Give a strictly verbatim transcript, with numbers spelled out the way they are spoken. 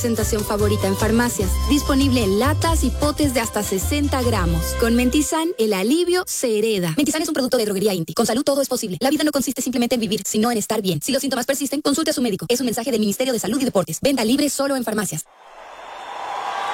Presentación favorita en farmacias. Disponible en latas y potes de hasta sesenta gramos. Con Mentizan, el alivio se hereda. Mentizan es un producto de droguería Inti. Con salud todo es posible. La vida no consiste simplemente en vivir, sino en estar bien. Si los síntomas persisten, consulte a su médico. Es un mensaje del Ministerio de Salud y Deportes. Venta libre solo en farmacias.